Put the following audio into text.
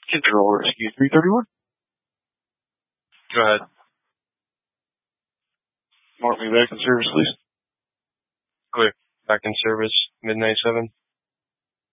Control Rescue 331. Go ahead. Mark me back in service, please. Clear. Back in service, Midnight 7.